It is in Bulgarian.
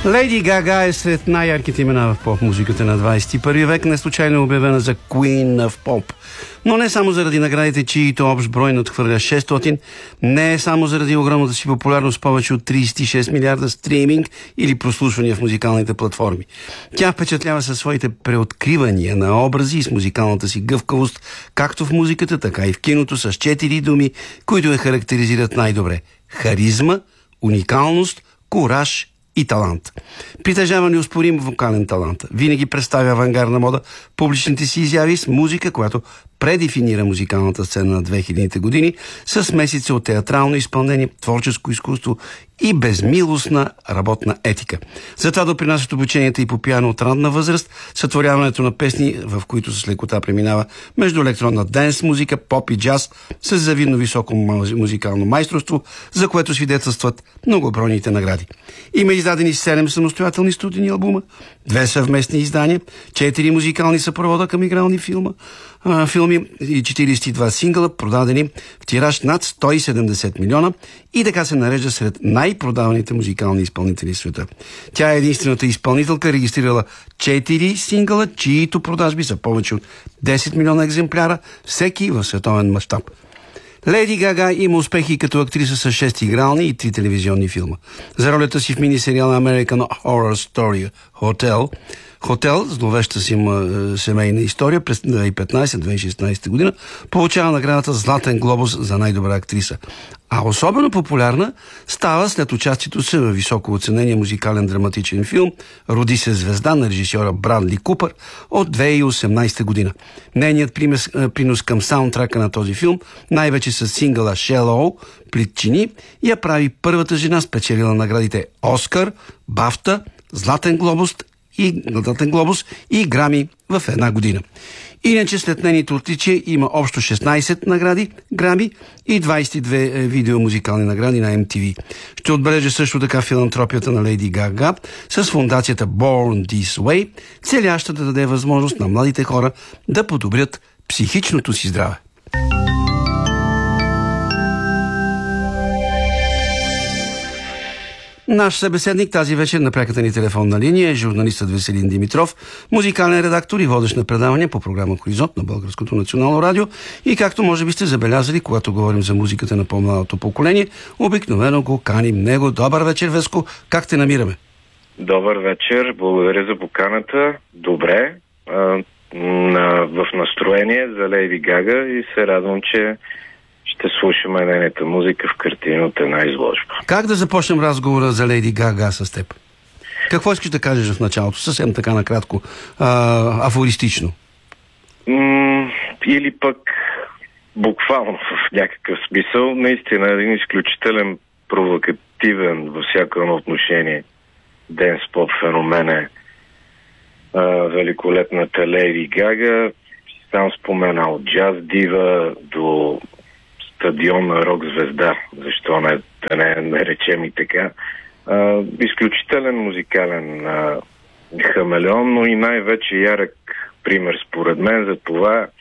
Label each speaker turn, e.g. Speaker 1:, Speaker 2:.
Speaker 1: Леди Гага е сред най-ярките имена в поп-музиката на 21 век, не случайно е обявена за Queen of Pop. Но не само заради наградите, чието общ брой надхвърля 600, не е само заради огромната си популярност, повече от 36 милиарда стриминг или прослушвания в музикалните платформи. Тя впечатлява със своите преоткривания на образи и с музикалната си гъвкавост, както в музиката, така и в киното, с 4 думи, които я характеризират най-добре: харизма, уникалност, кураж и талант. Притежава неоспорим вокален талант. Винаги представя авангардна мода публичните си изяви с музика, която предефинира музикалната сцена на 2000-те години, с месеци от театрално изпълнение, творческо изкуство и безмилостна работна етика. Затова допринасят обученията и по пиано от ранна възраст, сътворяването на песни, в които с лекота преминава между електронна денс музика, поп и джаз, с завидно високо музикално майсторство, за което свидетелстват многобройните награди. Има издадени 7 самостоятелни студийни албума, 2 съвместни издания, 4 музикални съпровода към игрални филми и 42 сингъла, продадени в тираж над 170 милиона, и така се нарежда сред най-продаваните музикални изпълнители в света. Тя е единствената изпълнителка, регистрирала 4 сингъла, чието продажби са повече от 10 милиона екземпляра, всеки в световен мащаб. Леди Гага има успехи като актриса с 6 игрални и 3 телевизионни филма. За ролята си в мини-сериала American Horror Story Хотел, зловеща си семейна история, през 2015-2016 година получава наградата Златен глобус за най-добра актриса. А особено популярна става след участието си във високо оценения музикален драматичен филм "Роди се звезда" на режисьора Брадли Купър от 2018 година. Нейният принос към саундтрака на този филм, най-вече с сингъла "Shallow", причини я прави първата жена спечелила наградите Оскар, Бафта, Златен глобус и Грами в една година. Иначе след нейните отличия има общо 16 награди Грами и 22 видеомузикални награди на MTV. Ще отбележа също така филантропията на Леди Гага с фондацията Born This Way, целяща да даде възможност на младите хора да подобрят психичното си здраве. Наш събеседник тази вечер на пряката ни телефонна линия е журналистът Веселин Димитров, музикален редактор и водещ на предавания по програма Хоризонт на Българското национално радио. И както може би сте забелязали, когато говорим за музиката на по-младото поколение, обикновено го каним него. Добър вечер, Веско, как те намираме?
Speaker 2: Добър вечер, благодаря за поканата. Добре, в настроение за Леди Гага и се радвам, че ще слушаме нейната музика в картина от една изложба.
Speaker 1: Как да започнем разговора за Леди Гага с теб? Какво искаш да кажеш в началото? Съвсем така накратко, афористично.
Speaker 2: Или пък буквално в някакъв смисъл. Наистина един изключителен, провокативен във всяко едно отношение денс-поп феномен е великолепната Леди Гага. Сам спомена от джаз дива до стадионна рок-звезда, защо да не наречем и така. Изключителен музикален хамелеон, но и най-вече ярък пример според мен за това